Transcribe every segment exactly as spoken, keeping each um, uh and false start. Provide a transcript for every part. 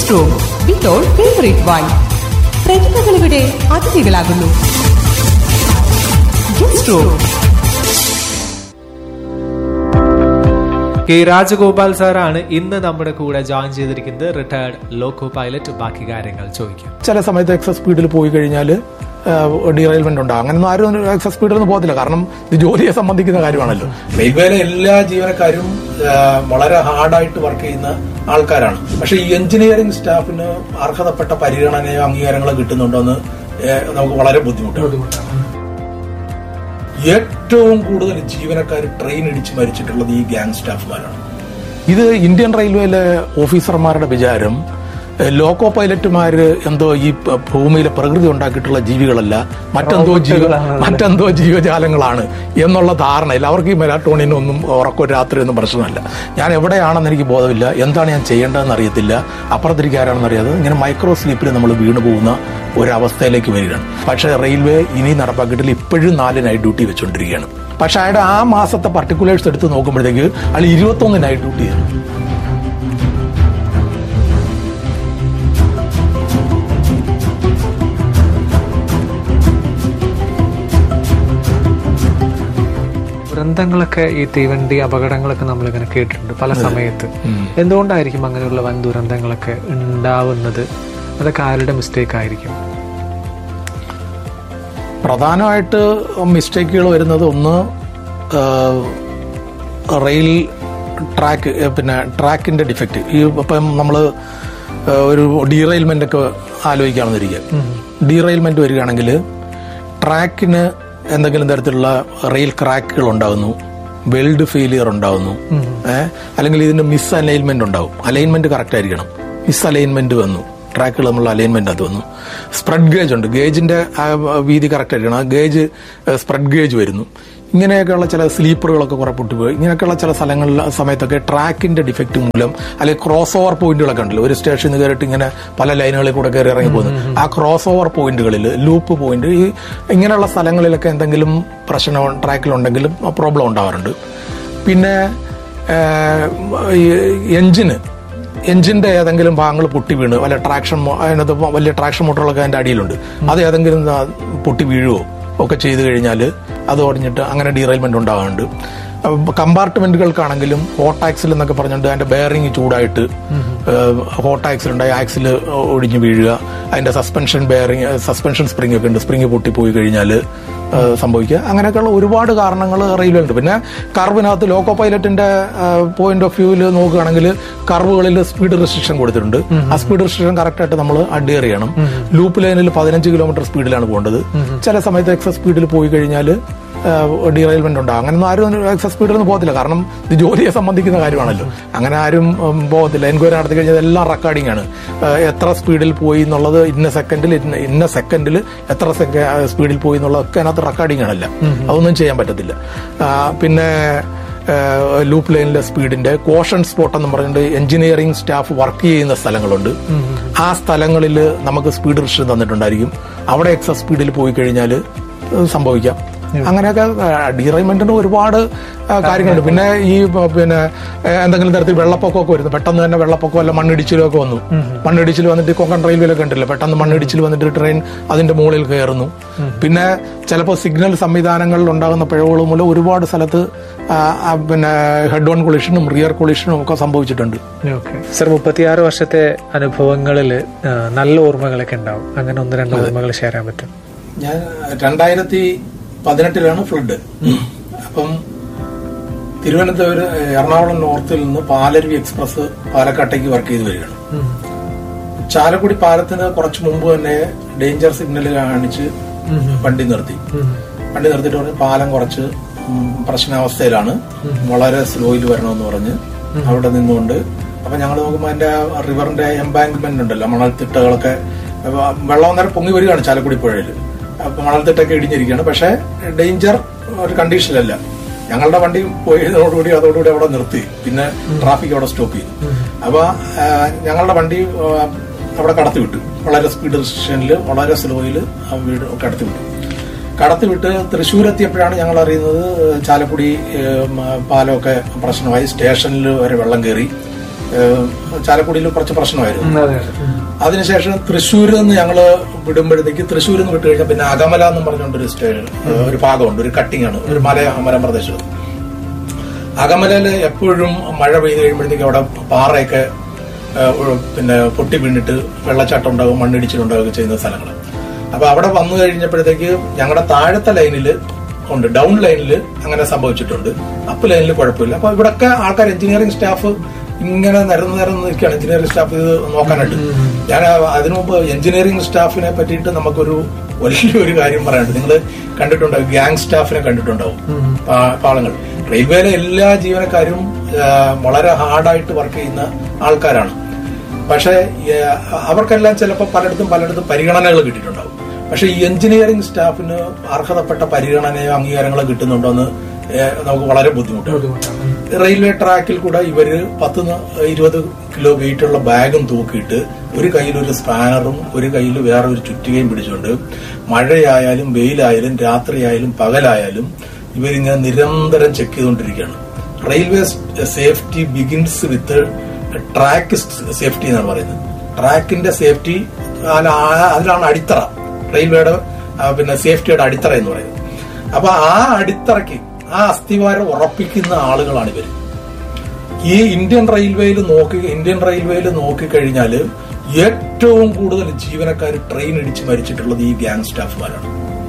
Guest room with all favourite wine. പ്രതിഭകളിവിടെ അതിഥികളാകുന്നു. Guest room. K Rajagopal സാറാണ് ഇന്ന് നമ്മുടെ കൂടെ ജോയിൻ ചെയ്തിരിക്കുന്നത്, റിട്ടയർഡ് ലോക്കോ പൈലറ്റ്. ബാക്കി കാര്യങ്ങൾ ചോദിക്കാം. ചില സമയത്ത് എക്സസ് സ്പീഡിൽ പോയി കഴിഞ്ഞാൽ ഡിറൈൽമെന്റ് ഉണ്ടാകും. അങ്ങനൊന്നും ആരും എക്സസ് സ്പീഡിലൊന്നും പോകത്തില്ല, കാരണം ഇത് ജോലിയെ സംബന്ധിക്കുന്ന കാര്യമാണല്ലോ. റെയിൽവേയിലെ എല്ലാ ജീവനക്കാരും വളരെ ഹാർഡായിട്ട് വർക്ക് ചെയ്യുന്ന ആൾക്കാരാണ്. പക്ഷെ ഈ എഞ്ചിനീയറിംഗ് സ്റ്റാഫിന് അർഹതപ്പെട്ട പരിഗണനയോ അംഗീകാരങ്ങളോ കിട്ടുന്നുണ്ടോ എന്ന് നമുക്ക് വളരെ ബുദ്ധിമുട്ടാണ്. ഏറ്റവും കൂടുതൽ ജീവനക്കാർ ട്രെയിൻ ഇടിച്ച് മരിച്ചിട്ടുള്ളത് ഈ ഗ്യാങ് സ്റ്റാഫുമാരാണ്. ഇത് ഇന്ത്യൻ റെയിൽവേയിലെ ഓഫീസർമാരുടെ വിചാരം ലോക്കോ പൈലറ്റുമാര് എന്തോ ഈ ഭൂമിയിലെ പ്രകൃതി ഉണ്ടാക്കിയിട്ടുള്ള ജീവികളല്ല, മറ്റെന്തോ ജീവ മറ്റെന്തോ ജീവജാലങ്ങളാണ് എന്നുള്ള ധാരണയില്ല. അവർക്ക് ഈ മെലാറ്റോണിനൊന്നും ഉറക്കോ രാത്രിയൊന്നും പ്രശ്നമല്ല. ഞാൻ എവിടെയാണെന്ന് എനിക്ക് ബോധമില്ല, എന്താണ് ഞാൻ ചെയ്യേണ്ടതെന്ന് അറിയത്തില്ല, അപ്പുറത്തിരിക്കാരാണെന്ന് അറിയാതെ ഇങ്ങനെ മൈക്രോ സ്ലീപ്പിൽ നമ്മൾ വീണു പോകുന്ന ഒരവസ്ഥയിലേക്ക് വരികയാണ്. പക്ഷേ റെയിൽവേ ഇനി നടപ്പാക്കിയിട്ടില്ല, ഇപ്പോഴും നാല് നൈറ്റ് ഡ്യൂട്ടി വെച്ചുകൊണ്ടിരിക്കുകയാണ്. പക്ഷെ അയാളുടെ ആ മാസത്തെ പർട്ടിക്കുലേഴ്സ് എടുത്ത് നോക്കുമ്പോഴത്തേക്ക് അയാൾ ഇരുപത്തൊന്ന് നൈറ്റ് ഡ്യൂട്ടിയാണ്. ദുരന്തങ്ങളൊക്കെ, ഈ തീവണ്ടി അപകടങ്ങളൊക്കെ നമ്മളിങ്ങനെ കേട്ടിട്ടുണ്ട് പല സമയത്ത്. എന്തുകൊണ്ടായിരിക്കും അങ്ങനെയുള്ള വൻ ദുരന്തങ്ങളൊക്കെ ഉണ്ടാവുന്നത്? അതൊക്കെ ആരുടെ മിസ്റ്റേക്ക് ആയിരിക്കും? പ്രധാനമായിട്ട് മിസ്റ്റേക്കുകൾ വരുന്നത് ഒന്ന് റെയിൽ ട്രാക്ക്, പിന്നെ ട്രാക്കിന്റെ ഡിഫക്റ്റ്. ഈ ഇപ്പം നമ്മൾ ഒരു ഡീറെയിൽമെന്റ് ഒക്കെ ആലോചിക്കാമെന്നിരിക്കുക. ഡീറെയിൽമെന്റ് വരികയാണെങ്കിൽ ട്രാക്കിന് എന്തെങ്കിലും തരത്തിലുള്ള റെയിൽ ക്രാക്കുകൾ ഉണ്ടാകുന്നു, വെൽഡ് ഫെയിലിയർ ഉണ്ടാകുന്നു, ഏഹ് അല്ലെങ്കിൽ ഇതിന്റെ മിസ് അലൈൻമെന്റ് ഉണ്ടാവും. അലൈൻമെന്റ് കറക്റ്റ് ആയിരിക്കണം. മിസ് അലൈൻമെന്റ് വന്നു, ട്രാക്കുകൾ നമ്മൾ അലൈൻമെന്റ് അത് വന്നു. സ്പ്രെഡ് ഗേജ് ഉണ്ട്, ഗേജിന്റെ വീതി കറക്റ്റ് ആയിരിക്കണം, ആ ഗേജ് സ്പ്രെഡ് ഗേജ് വരുന്നു. ഇങ്ങനെയൊക്കെയുള്ള ചില സ്ലീപ്പറുകളൊക്കെ കുറെ പൊട്ടിപ്പോയി. ഇങ്ങനെയൊക്കെയുള്ള ചില സ്ഥലങ്ങളിൽ സമയത്തൊക്കെ ട്രാക്കിന്റെ ഡിഫക്റ്റ് മൂലം, അല്ലെങ്കിൽ ക്രോസ് ഓവർ പോയിന്റുകളൊക്കെ ഉണ്ടല്ലോ, ഒരു സ്റ്റേഷനിൽ നിന്ന് കയറിയിട്ട് ഇങ്ങനെ പല ലൈനുകളിൽ കൂടെ കയറി ഇറങ്ങി പോകുന്നു. ആ ക്രോസ് ഓവർ പോയിന്റുകളിൽ, ലൂപ്പ് പോയിന്റ്, ഈ ഇങ്ങനെയുള്ള സ്ഥലങ്ങളിലൊക്കെ എന്തെങ്കിലും പ്രശ്നം ട്രാക്കിലുണ്ടെങ്കിലും പ്രോബ്ലം ഉണ്ടാവാറുണ്ട്. പിന്നെ എഞ്ചിന് എഞ്ചിന്റെ ഏതെങ്കിലും ഭാഗങ്ങൾ പൊട്ടി വീണ്, വല്ല ട്രാക്ഷൻ അതിനകത്ത് വലിയ ട്രാക്ഷൻ മോട്ടറുകളൊക്കെ അതിന്റെ അടിയിലുണ്ട്, അത് ഏതെങ്കിലും പൊട്ടി വീഴുവോ ഒക്കെ ചെയ്തു കഴിഞ്ഞാൽ അത് ഒടിഞ്ഞിട്ട് അങ്ങനെ ഡീറെയിൽമെന്റ് ഉണ്ടാകാറുണ്ട്. കമ്പാർട്ട്മെന്റുകൾക്കാണെങ്കിലും ഹോട്ട് ആക്സിൽ എന്നൊക്കെ പറഞ്ഞിട്ട് അതിന്റെ ബെയറിംഗ് ചൂടായിട്ട് ഹോട്ട് ആക്സിൽ ഉണ്ടായി ആക്സിൽ ഒടിഞ്ഞു വീഴുക. അതിന്റെ സസ്പെൻഷൻ ബെയറിംഗ്, സസ്പെൻഷൻ സ്പ്രിംഗ് ഒക്കെ ഉണ്ട്, സ്പ്രിംഗ് പൊട്ടിപ്പോയി കഴിഞ്ഞാൽ സംഭവിക്കുക. അങ്ങനെയൊക്കെയുള്ള ഒരുപാട് കാരണങ്ങൾ റെയിൽവേ ഉണ്ട്. പിന്നെ കർവിനകത്ത് ലോക്കോ പൈലറ്റിന്റെ പോയിന്റ് ഓഫ് വ്യൂവിൽ നോക്കുകയാണെങ്കിൽ കർവുകളിൽ സ്പീഡ് റെസ്ട്രിക്ഷൻ കൊടുത്തിട്ടുണ്ട്. ആ സ്പീഡ് റെസ്ട്രിക്ഷൻ കറക്റ്റായിട്ട് നമ്മൾ അഡ്യർ ചെയ്യണം. ലൂപ്പ് ലൈനിൽ പതിനഞ്ച് കിലോമീറ്റർ സ്പീഡിലാണ് പോകേണ്ടത്. ചില സമയത്ത് എക്സസ് സ്പീഡിൽ പോയി കഴിഞ്ഞാൽ ഡീറെയിൽമെന്റ് ഉണ്ടാകും. അങ്ങനൊന്നും ആരും എക്സസ് സ്പീഡിലൊന്നും പോകത്തില്ല, കാരണം ഇത് ജോലിയെ സംബന്ധിക്കുന്ന കാര്യമാണല്ലോ. അങ്ങനെ ആരും പോകത്തില്ല. എൻക്വയറി നടത്തി കഴിഞ്ഞാൽ എല്ലാം റെക്കോർഡിംഗ് ആണ്. എത്ര സ്പീഡിൽ പോയി എന്നുള്ളത് ഇന്ന സെക്കൻഡിൽ ഇന്ന സെക്കൻഡിൽ എത്ര സ്പീഡിൽ പോയി എന്നുള്ളതൊക്കെ അതിനകത്ത് റെക്കോർഡിംഗ് ആണല്ല, അതൊന്നും ചെയ്യാൻ പറ്റത്തില്ല. പിന്നെ ലൂപ്പ് ലൈനിലെ സ്പീഡിന്റെ കോഷൻ സ്പോട്ട് എന്ന് പറഞ്ഞിട്ട് എഞ്ചിനീയറിംഗ് സ്റ്റാഫ് വർക്ക് ചെയ്യുന്ന സ്ഥലങ്ങളുണ്ട്. ആ സ്ഥലങ്ങളിൽ നമുക്ക് സ്പീഡ് റിസ്ട്രിക്ഷൻ തന്നിട്ടുണ്ടായിരിക്കും. അവിടെ എക്സസ് സ്പീഡിൽ പോയി കഴിഞ്ഞാൽ സംഭവിക്കാം. അങ്ങനെയൊക്കെ ഡീറൈൻമെന്റിന് ഒരുപാട് കാര്യങ്ങളുണ്ട്. പിന്നെ ഈ പിന്നെ എന്തെങ്കിലും തരത്തിൽ വെള്ളപ്പൊക്കമൊക്കെ വരുന്നു, പെട്ടെന്ന് തന്നെ വെള്ളപ്പൊക്കം അല്ല മണ്ണിടിച്ചിലും ഒക്കെ വന്നു. മണ്ണിടിച്ചിൽ വന്നിട്ട് കൊങ്കൺ റെയിൽവേയിലൊക്കെ ഉണ്ടല്ലോ, പെട്ടെന്ന് മണ്ണിടിച്ചിൽ വന്നിട്ട് ട്രെയിൻ അതിന്റെ മുകളിൽ കയറുന്നു. പിന്നെ ചിലപ്പോൾ സിഗ്നൽ സംവിധാനങ്ങളിൽ ഉണ്ടാകുന്ന പിഴവുകൾ മൂലം ഒരുപാട് സ്ഥലത്ത് പിന്നെ ഹെഡ് ഓൺ കൊളിഷനും റിയർ കൊളിഷനും ഒക്കെ സംഭവിച്ചിട്ടുണ്ട്. സർ, മുപ്പത്തിയാറ് വർഷത്തെ അനുഭവങ്ങളിൽ നല്ല ഓർമ്മകളൊക്കെ ഉണ്ടാവും. അങ്ങനെ ഒന്ന് രണ്ട് ഓർമ്മകൾ ഷെയർ ചെയ്യാൻ പറ്റും? ഞാൻ രണ്ടായിരത്തി പതിനെട്ടിലാണ് ഫ്ലഡ്. അപ്പം തിരുവനന്തപുരം എറണാകുളം നോർത്തിൽ നിന്ന് പാലരുവി എക്സ്പ്രസ് പാലക്കാട്ടേക്ക് വർക്ക് ചെയ്ത് വരികയാണ്. ചാലക്കുടി പാലത്തിന് കുറച്ച് മുമ്പ് തന്നെ ഡേഞ്ചർ സിഗ്നൽ കാണിച്ച് വണ്ടി നിർത്തി. വണ്ടി നിർത്തിയിട്ട് പറഞ്ഞ് പാലം കുറച്ച് പ്രശ്നാവസ്ഥയിലാണ്, വളരെ സ്ലോയിൽ വരണമെന്ന് പറഞ്ഞ് അവിടെ നിന്നുകൊണ്ട്. അപ്പൊ ഞങ്ങൾ നോക്കുമ്പോൾ അതിന്റെ റിവറിന്റെ എംബാങ്ക്മെന്റ് ഉണ്ടല്ലോ, മണൽത്തിട്ടകളൊക്കെ വെള്ളം അന്നേരം പൊങ്ങി വരികയാണ് ചാലക്കുടി പുഴയിൽ. മണൽത്തിട്ടൊക്കെ ഇടിഞ്ഞിരിക്കുകയാണ്. പക്ഷെ ഡേഞ്ചർ ഒരു കണ്ടീഷനിലല്ല. ഞങ്ങളുടെ വണ്ടി പോയതോടുകൂടി അതോടുകൂടി അവിടെ നിർത്തി. പിന്നെ ട്രാഫിക് അവിടെ സ്റ്റോപ്പ് ചെയ്തു. അപ്പൊ ഞങ്ങളുടെ വണ്ടി അവിടെ കടത്തിവിട്ടു. വളരെ സ്പീഡ് റെസ്ട്രിക്ഷനിൽ വളരെ സ്ലോയിൽ വീട് കടത്തിവിട്ടു. കടത്തിവിട്ട് തൃശ്ശൂർ എത്തിയപ്പോഴാണ് ഞങ്ങൾ അറിയുന്നത് ചാലക്കുടി പാലമൊക്കെ പ്രശ്നമായി, സ്റ്റേഷനിൽ വരെ വെള്ളം കയറി. ചാലക്കുടിയിൽ കുറച്ച് പ്രശ്നമായിരുന്നു. അതിനുശേഷം തൃശ്ശൂരിൽ നിന്ന് ഞങ്ങള് വിടുമ്പോഴത്തേക്ക് തൃശ്ശൂരിൽ നിന്ന് വിട്ട് കഴിഞ്ഞാൽ പിന്നെ അകമല എന്ന് പറഞ്ഞുകൊണ്ടൊരു സ്റ്റേ ഒരു ഭാഗമുണ്ട്, ഒരു കട്ടിംഗ് ആണ്, ഒരു മല മലമ്പ്രദേശത്ത്. അകമലയില് എപ്പോഴും മഴ പെയ്ത് കഴിയുമ്പോഴത്തേക്ക് അവിടെ പാറയൊക്കെ പിന്നെ പൊട്ടി വീണിട്ട് വെള്ളച്ചാട്ടം ഉണ്ടാകും, മണ്ണിടിച്ചിലുണ്ടാവുകയൊക്കെ ചെയ്യുന്ന സ്ഥലങ്ങൾ. അപ്പൊ അവിടെ വന്നു കഴിഞ്ഞപ്പോഴത്തേക്ക് ഞങ്ങളുടെ താഴത്തെ ലൈനില് ഉണ്ട്, ഡൗൺ ലൈനിൽ അങ്ങനെ സംഭവിച്ചിട്ടുണ്ട്, അപ്പ് ലൈനിൽ കുഴപ്പമില്ല. അപ്പൊ ഇവിടൊക്കെ ആൾക്കാർ എഞ്ചിനീയറിംഗ് സ്റ്റാഫ് ഇങ്ങനെ നിരന്ന് നിരന്ന് നിൽക്കുകയാണ് എഞ്ചിനീയറിംഗ് സ്റ്റാഫ് ഇത് നോക്കാനായിട്ട്. ഞാൻ അതിനു മുമ്പ് എഞ്ചിനീയറിംഗ് സ്റ്റാഫിനെ പറ്റിയിട്ട് നമുക്കൊരു വലിയൊരു കാര്യം പറയാനുണ്ട്. നിങ്ങൾ കണ്ടിട്ടുണ്ടാവും, ഗ്യാങ് സ്റ്റാഫിനെ കണ്ടിട്ടുണ്ടാവും പാളങ്ങൾ. റെയിൽവേയിലെ എല്ലാ ജീവനക്കാരും വളരെ ഹാർഡായിട്ട് വർക്ക് ചെയ്യുന്ന ആൾക്കാരാണ്. പക്ഷെ അവർക്കെല്ലാം ചിലപ്പോൾ പലയിടത്തും പലയിടത്തും പരിഗണനകൾ കിട്ടിയിട്ടുണ്ടാവും. പക്ഷെ ഈ എഞ്ചിനീയറിംഗ് സ്റ്റാഫിന് അർഹതപ്പെട്ട പരിഗണനയോ അംഗീകാരങ്ങളോ കിട്ടുന്നുണ്ടോ എന്ന് നമുക്ക് വളരെ ബുദ്ധിമുട്ടാണ്. റെയിൽവേ ട്രാക്കിൽ കൂടെ ഇവര് പത്ത് ഇരുപത് കിലോ വെയിറ്റ് ഉള്ള ബാഗും തൂക്കിയിട്ട് ഒരു കയ്യിൽ ഒരു സ്പാനറും ഒരു കയ്യിൽ വേറെ ഒരു ചുറ്റികയും പിടിച്ചുകൊണ്ട് മഴയായാലും വെയിലായാലും രാത്രിയായാലും പകലായാലും ഇവരിങ്ങനെ നിരന്തരം ചെക്ക് ചെയ്തുകൊണ്ടിരിക്കുകയാണ്. Railway safety begins with track safety എന്നാണ് പറയുന്നത്. ട്രാക്കിന്റെ സേഫ്റ്റി അതിലാണ് അടിത്തറ, റെയിൽവേയുടെ പിന്നെ സേഫ്റ്റിയുടെ അടിത്തറ എന്ന് പറയുന്നത്. അപ്പൊ ആ അടിത്തറയ്ക്ക് ആ അസ്ഥിവാരം ഉറപ്പിക്കുന്ന ആളുകളാണ് ഇവർ. ഈ ഇന്ത്യൻ റെയിൽവേയിൽ നോക്കി ഇന്ത്യൻ റെയിൽവേയിൽ നോക്കിക്കഴിഞ്ഞാൽ ഏറ്റവും കൂടുതൽ ജീവനക്കാർ ട്രെയിൻ ഇടിച്ച് മരിച്ചിട്ടുള്ളത് ഈ ഗ്യാങ് സ്റ്റാഫുമാരാണ്.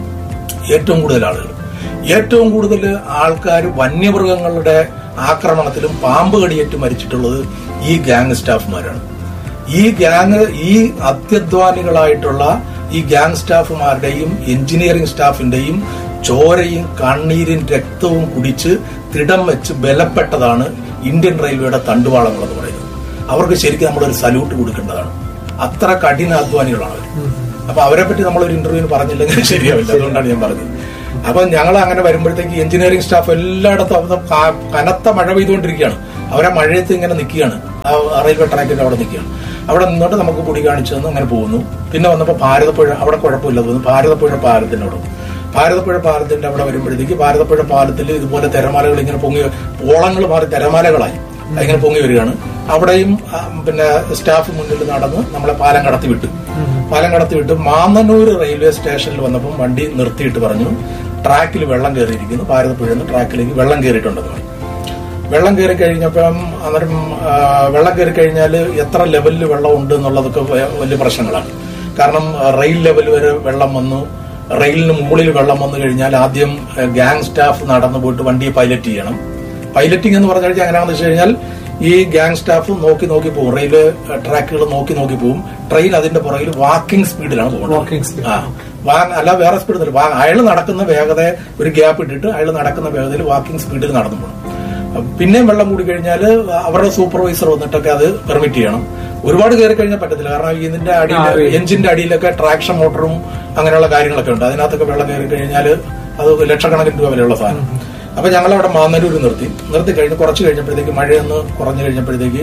ഏറ്റവും കൂടുതൽ ആളുകൾ, ഏറ്റവും കൂടുതൽ ആൾക്കാർ വന്യമൃഗങ്ങളുടെ ആക്രമണത്തിലും പാമ്പ് കടിയേറ്റ് മരിച്ചിട്ടുള്ളത് ഈ ഗ്യാങ് സ്റ്റാഫുമാരാണ്. ഈ ഗ്യാങ് ഈ അത്യധ്വാനികളായിട്ടുള്ള ഈ ഗ്യാങ് സ്റ്റാഫുമാരുടെയും എഞ്ചിനീയറിംഗ് സ്റ്റാഫിന്റെയും ചോരയും കണ്ണീരും രക്തവും കുടിച്ച് തിടം വെച്ച് ബലപ്പെട്ടതാണ് ഇന്ത്യൻ റെയിൽവേയുടെ തണ്ടുവാളങ്ങൾ എന്ന് പറയുന്നത്. അവർക്ക് ശരിക്കും നമ്മളൊരു സല്യൂട്ട് കൊടുക്കേണ്ടതാണ്. അത്ര കഠിനാധ്വാനികളാണ് അവർ. അപ്പൊ അവരെ പറ്റി നമ്മളൊരു ഇന്റർവ്യൂവിന് പറഞ്ഞില്ലെങ്കിൽ ശരിയാവില്ല. അതുകൊണ്ടാണ് ഞാൻ പറഞ്ഞത്. അപ്പൊ ഞങ്ങൾ അങ്ങനെ വരുമ്പോഴത്തേക്ക് എഞ്ചിനീയറിംഗ് സ്റ്റാഫ് എല്ലായിടത്തും കനത്ത മഴ പെയ്തുകൊണ്ടിരിക്കുകയാണ്. അവരെ മഴയത്ത് ഇങ്ങനെ നിൽക്കുകയാണ്, റെയിൽവേ ട്രാക്കിന്റെ അവിടെ നിൽക്കുകയാണ്. അവിടെ നിന്നോട്ട് നമുക്ക് കുടി കാണിച്ചു തന്നു, അങ്ങനെ പോകുന്നു. പിന്നെ വന്നപ്പോൾ ഭാരതപ്പുഴ, അവിടെ കുഴപ്പമില്ല തോന്നുന്നു, ഭാരതപ്പുഴ പാലത്തിന്റെ അവിടെ ഭാരതപ്പുഴ പാലത്തിന്റെ അവിടെ വരുമ്പോഴത്തേക്ക് ഭാരതപ്പുഴ പാലത്തിൽ ഇതുപോലെ തിരമാലകൾ ഇങ്ങനെ പൊങ്ങി, ഓളങ്ങൾ മാറി തിരമാലകളായി ഇങ്ങനെ പൊങ്ങി വരികയാണ്. അവിടെയും പിന്നെ സ്റ്റാഫ് മുന്നിൽ നടന്ന് നമ്മളെ പാലം കടത്തി വിട്ടു. പാലം കടത്തി വിട്ട് മാന്നന്നൂർ റെയിൽവേ സ്റ്റേഷനിൽ വന്നപ്പം വണ്ടി നിർത്തിയിട്ട് പറഞ്ഞു ട്രാക്കിൽ വെള്ളം കയറിയിരിക്കുന്നു, ഭാരതപ്പുഴന്ന് ട്രാക്കിലേക്ക് വെള്ളം കയറിയിട്ടുണ്ടെന്ന് പറഞ്ഞു. വെള്ളം കയറി കഴിഞ്ഞപ്പം അന്നേരം വെള്ളം കയറി കഴിഞ്ഞാൽ എത്ര ലെവലിൽ വെള്ളം ഉണ്ട് എന്നുള്ളതൊക്കെ വലിയ പ്രശ്നങ്ങളാണ്. കാരണം റെയിൽ ലെവൽ വരെ വെള്ളം വന്നു, റെയിലിന് മുകളിൽ വെള്ളം വന്നു കഴിഞ്ഞാൽ ആദ്യം ഗ്യാങ് സ്റ്റാഫ് നടന്നു പോയിട്ട് വണ്ടിയെ പൈലറ്റ് ചെയ്യണം. പൈലറ്റിംഗ് എന്ന് പറഞ്ഞു കഴിഞ്ഞാൽ എങ്ങനെയാണെന്ന് വെച്ച് കഴിഞ്ഞാൽ ഈ ഗ്യാങ് സ്റ്റാഫ് നോക്കി നോക്കി പോകും, റെയിൽവേ ട്രാക്കുകൾ നോക്കി നോക്കി പോകും. ട്രെയിൻ അതിന്റെ പുറകിൽ വാക്കിംഗ് സ്പീഡിലാണ് പോകുന്നത്. ആ അല്ല വേറെ സ്പീഡിൽ അയാൾ നടക്കുന്ന വേഗത ഒരു ഗ്യാപ്പ് ഇട്ടിട്ട് അയാൾ നടക്കുന്ന വേഗതയിൽ വാക്കിംഗ് സ്പീഡിൽ നടന്നു പോകണം. പിന്നെയും വെള്ളം കൂടി കഴിഞ്ഞാൽ അവരുടെ സൂപ്പർവൈസർ വന്നിട്ടൊക്കെ അത് പെർമിറ്റ് ചെയ്യണം. ഒരുപാട് കയറി കഴിഞ്ഞാൽ പറ്റത്തില്ല. കാരണം ഇതിന്റെ അടിയിൽ എഞ്ചിന്റെ അടിയിലൊക്കെ ട്രാക്ഷൻ മോട്ടറും അങ്ങനെയുള്ള കാര്യങ്ങളൊക്കെ ഉണ്ട്. അതിനകത്തൊക്കെ വെള്ളം കയറി കഴിഞ്ഞാൽ അത് ലക്ഷക്കണക്കിന് രൂപ വിലയുള്ള സാധനം. അപ്പൊ ഞങ്ങളവിടെ മാന്നന്നൂർ നിർത്തി നിർത്തി കഴിഞ്ഞ് കുറച്ച് കഴിഞ്ഞപ്പോഴത്തേക്ക് മഴയൊന്ന് കുറഞ്ഞു കഴിഞ്ഞപ്പോഴത്തേക്ക്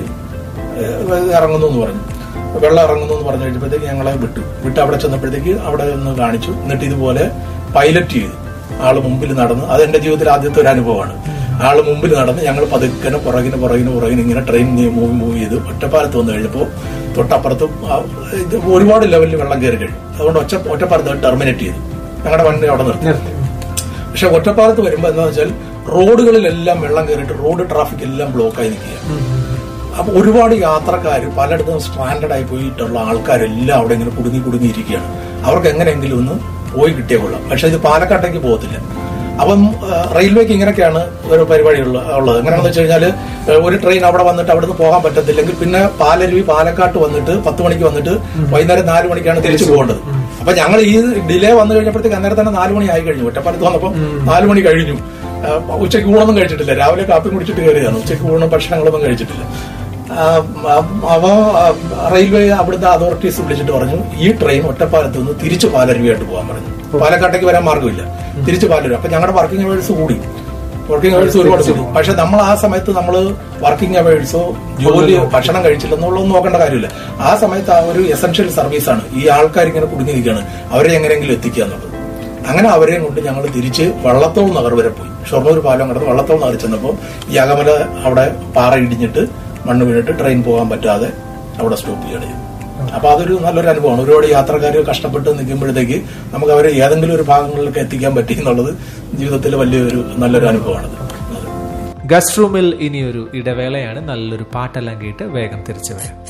ഇറങ്ങുന്നു എന്ന് പറഞ്ഞു, വെള്ളം ഇറങ്ങുന്നു എന്ന് പറഞ്ഞു കഴിഞ്ഞപ്പോഴത്തേക്ക് ഞങ്ങളെ വിട്ടു വിട്ട് അവിടെ ചെന്നപ്പോഴത്തേക്ക് അവിടെ ഒന്ന് കാണിച്ചു. എന്നിട്ട് ഇതുപോലെ പൈലറ്റ് ചെയ്തു. ആള് മുമ്പിൽ നടന്ന്, അത് എന്റെ ജീവിതത്തിൽ ആദ്യത്തെ ഒരു അനുഭവമാണ്. ആള് മുമ്പിൽ നടന്ന് ഞങ്ങൾ പതുക്കനെ പുറകിന് പുറകിന് പുറകിന് ഇങ്ങനെ ട്രെയിൻ മൂവ് മൂവ് ചെയ്ത് ഒറ്റപ്പാലത്ത് വന്നു കഴിഞ്ഞപ്പോൾ തൊട്ടപ്പുറത്ത് ഒരുപാട് ലെവലിൽ വെള്ളം കയറി കഴിഞ്ഞു. അതുകൊണ്ട് ഒറ്റ ഒറ്റപ്പാലത്ത് ടെർമിനേറ്റ് ചെയ്തു, ഞങ്ങളുടെ വണ്ടി അവിടെ നിർത്തി. പക്ഷെ ഒറ്റപ്പാലത്ത് വരുമ്പോൾ എന്താണെന്ന് വെച്ചാൽ റോഡുകളിലെല്ലാം വെള്ളം കയറിയിട്ട് റോഡ് ട്രാഫിക് എല്ലാം ബ്ലോക്കായി നിൽക്കുക. അപ്പൊ ഒരുപാട് യാത്രക്കാർ പലയിടത്തും സ്ട്രാൻഡഡ് ആയി പോയിട്ടുള്ള ആൾക്കാരെല്ലാം അവിടെ ഇങ്ങനെ കുടുങ്ങി കുടുങ്ങിയിരിക്കുകയാണ്. അവർക്ക് എങ്ങനെയെങ്കിലും ഒന്ന് പോയി കിട്ടിയേ കൊള്ളാം. പക്ഷെ ഇത് പാലക്കാട്ടേക്ക് പോകത്തില്ല. അപ്പം റെയിൽവേക്ക് ഇങ്ങനെയൊക്കെയാണ് ഒരു പരിപാടി ഉള്ളത്. എങ്ങനെയാണെന്ന് വെച്ച് കഴിഞ്ഞാൽ ഒരു ട്രെയിൻ അവിടെ വന്നിട്ട് അവിടെ നിന്ന് പോകാൻ പറ്റത്തില്ലെങ്കിൽ പിന്നെ പാലരുവി പാലക്കാട്ട് വന്നിട്ട് പത്ത് മണിക്ക് വന്നിട്ട് വൈകുന്നേരം നാല് മണിക്കാണ് തിരിച്ചു പോകേണ്ടത്. അപ്പൊ ഞങ്ങൾ ഈ ഡിലേ വന്നു കഴിഞ്ഞപ്പോഴത്തേക്ക് അന്നേരം തന്നെ നാല് മണി ആയി കഴിഞ്ഞു. ഒറ്റപ്പാലത്ത് വന്നപ്പോൾ നാല് മണി കഴിഞ്ഞു. ഉച്ചയ്ക്ക് ഊണൊന്നും കഴിച്ചിട്ടില്ല, രാവിലെ കാപ്പി കുടിച്ചിട്ട് കയറിയതാണ്. ഉച്ചയ്ക്ക് ഊണും ഭക്ഷണങ്ങളൊന്നും കഴിച്ചിട്ടില്ല. അപ്പൊ റെയിൽവേ അവിടുത്തെ അതോറിറ്റീസ് വിളിച്ചിട്ട് പറഞ്ഞു ഈ ട്രെയിൻ ഒറ്റപ്പാലത്ത് നിന്ന് തിരിച്ചു പാലരുവിയായിട്ട് പോകാൻ പറഞ്ഞു. പാലക്കാട്ടേക്ക് വരാൻ മാർഗമില്ല, തിരിച്ചു പാലരുവി. അപ്പൊ ഞങ്ങളുടെ വർക്കിംഗ് അവേഴ്സ് കൂടി, വർക്കിംഗ് അവേഴ്സ് ഒരുപാട് കൂടി. പക്ഷെ നമ്മൾ ആ സമയത്ത് നമ്മൾ വർക്കിംഗ് അവേഴ്സോ ജോലി ഭക്ഷണം കഴിച്ചില്ലെന്നുള്ളതൊന്നും നോക്കേണ്ട കാര്യമില്ല. ആ സമയത്ത് ആ ഒരു എസൻഷ്യൽ സർവീസാണ്. ഈ ആൾക്കാർ ഇങ്ങനെ കുടുങ്ങിയിരിക്കുകയാണ്, അവരെ എങ്ങനെയെങ്കിലും എത്തിക്കുക എന്നുള്ളത്. അങ്ങനെ അവരെയും കൊണ്ട് ഞങ്ങൾ തിരിച്ച് വള്ളത്തോൾ നഗർ വരെ പോയി. ഷൊർണൂർ പാലം കടന്ന് വള്ളത്തോൾ നഗർ ചെന്നപ്പോൾ ഈ അകമല അവിടെ പാറ ഇടിഞ്ഞിട്ട് മണ്ണ് വീണിട്ട് ട്രെയിൻ പോകാൻ പറ്റാതെ അവിടെ സ്റ്റോപ്പ് ചെയ്യണം. അപ്പൊ അതൊരു നല്ലൊരു അനുഭവമാണ്. ഒരുപാട് യാത്രക്കാർ കഷ്ടപ്പെട്ട് നിൽക്കുമ്പോഴത്തേക്ക് നമുക്ക് അവരെ ഏതെങ്കിലും ഒരു ഭാഗങ്ങളിലേക്ക് എത്തിക്കാൻ പറ്റി എന്നുള്ളത് ജീവിതത്തിലെ വലിയൊരു നല്ലൊരു അനുഭവമാണത്. ഗസ്റ്റ് റൂമിൽ ഇനിയൊരു ഇടവേളയാണ്. നല്ലൊരു പാട്ടെല്ലാം കേട്ട് വേഗം തിരിച്ചു വരാം.